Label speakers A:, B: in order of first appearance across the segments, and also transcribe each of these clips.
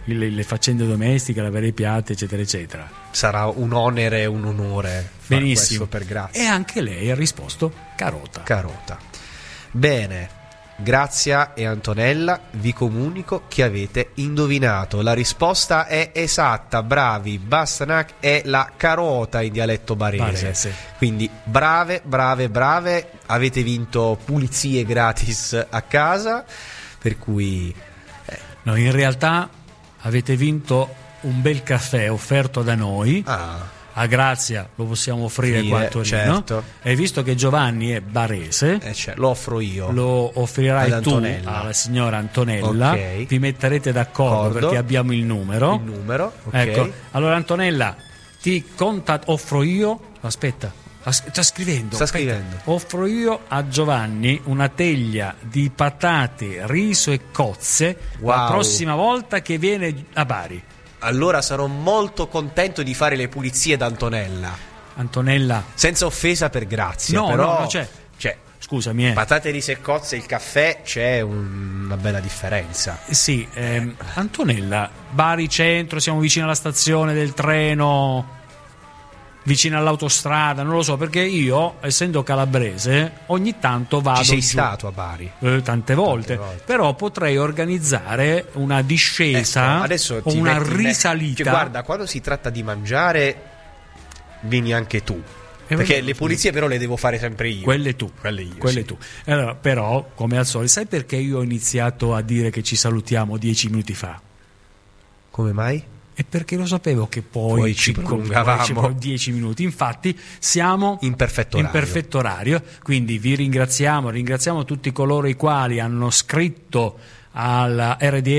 A: le faccende domestiche, lavare i piatti, eccetera eccetera.
B: Sarà un onere e un onore.
A: Benissimo.
B: Per Grazia.
A: E anche lei ha risposto Carota.
B: Bene. Grazia e Antonella, vi comunico che avete indovinato. La risposta è esatta, bravi. Bastenac è la carota in dialetto barese. Quindi brave, avete vinto pulizie gratis a casa, per cui
A: no, in realtà avete vinto un bel caffè offerto da noi. A Grazia lo possiamo offrire qua a Torino,
B: certo.
A: E visto che Giovanni è barese,
B: lo offro io.
A: Lo offrirai tu alla signora Antonella.
B: Okay.
A: Vi metterete d'accordo perché abbiamo il numero.
B: Okay.
A: Ecco. Allora Antonella, offro io. Aspetta. Sta scrivendo. Offro io a Giovanni una teglia di patate, riso e cozze la prossima volta che viene a Bari.
B: Allora sarò molto contento di fare le pulizie da Antonella. Senza offesa per Grazia.
A: No, c'è. Scusami.
B: Patate, riso e cozze, il caffè, c'è una bella differenza.
A: Sì, Antonella, Bari centro, siamo vicino alla stazione del treno, vicino all'autostrada, non lo so, perché io, essendo calabrese, ogni tanto vado.
B: Ci sei stato a Bari?
A: Tante volte. Però potrei organizzare una discesa,
B: adesso
A: o una risalita.
B: Guarda, quando si tratta di mangiare, vieni anche tu. Perché le pulizie però le devo fare sempre io.
A: Quelle tu. Allora, però, come al solito, sai perché io ho iniziato a dire che ci salutiamo 10 minuti fa?
B: Come mai?
A: E perché lo sapevo che poi
B: ci prolungavamo
A: 10 minuti. Infatti siamo
B: in perfetto orario.
A: Quindi vi ringraziamo tutti coloro i quali hanno scritto alla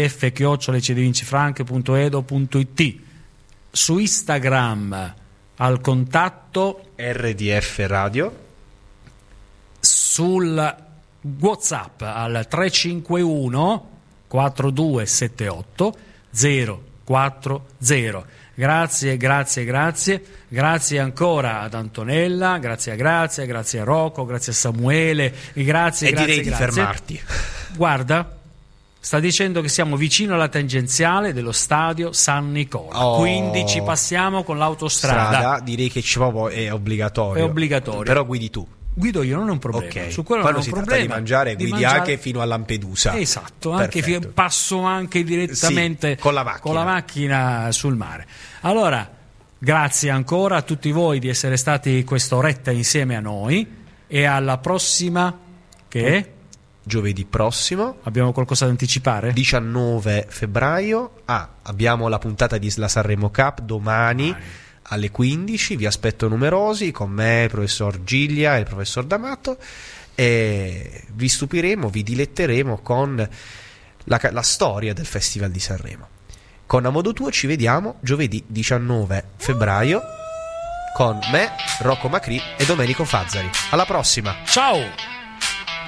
A: rdf@cdvincifranche.edo.it, su Instagram al contatto
B: RDF Radio,
A: sul WhatsApp al 351 4278 040. Grazie ancora ad Antonella, grazie a Grazia, grazie a Rocco, grazie a Samuele, grazie.
B: Direi di fermarti.
A: Guarda, sta dicendo che siamo vicino alla tangenziale dello stadio San Nicola, quindi ci passiamo con l'autostrada.
B: Direi che è obbligatorio. Però guidi tu.
A: Guido io, non è un problema.
B: Okay.
A: Su quello
B: quando
A: non è un
B: si
A: problema.
B: tratta di mangiare, guidi anche fino a Lampedusa.
A: Esatto, passo anche direttamente
B: con la
A: macchina sul mare. Allora, grazie ancora a tutti voi di essere stati quest'oretta insieme a noi, e alla prossima, che è
B: giovedì prossimo.
A: Abbiamo qualcosa da anticipare?
B: 19 febbraio. Abbiamo la puntata di La Sanremo Cup domani alle 15. Vi aspetto numerosi, con me, il professor Giglia e il professor D'Amato, e vi stupiremo, vi diletteremo con la storia del Festival di Sanremo. Con A Modo Tuo ci vediamo giovedì 19 febbraio con me, Rocco Macri e Domenico Fazzari. Alla prossima.
A: Ciao.